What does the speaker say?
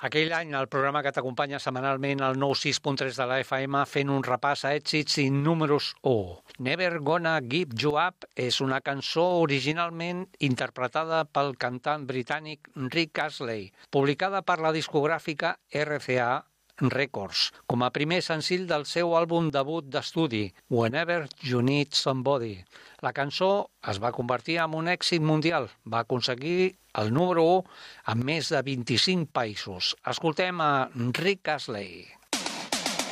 Aquell any, el programa que t'acompanya setmanalment al 96.3 de la FM fent un repàs a èxits i números 1. Never Gonna Give You Up és una cançó originalment interpretada pel cantant britànic Rick Astley, publicada per la discogràfica RCA Records, com a primer senzill del seu àlbum debut d'estudi, Whenever You Need Somebody. La cançó es va convertir en un èxit mundial, va aconseguir el número 1 en més de 25 països. Escoltem a Rick Astley.